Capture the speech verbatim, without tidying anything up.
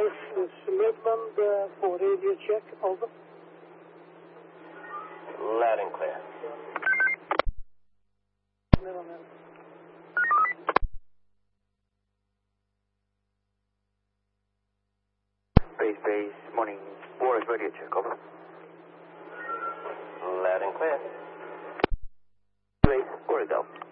Base, this is Midland uh, for radio check, over. Loud and clear. Midland. Base, base, morning, Boris radio check, over. Loud and clear. Base, Boris out.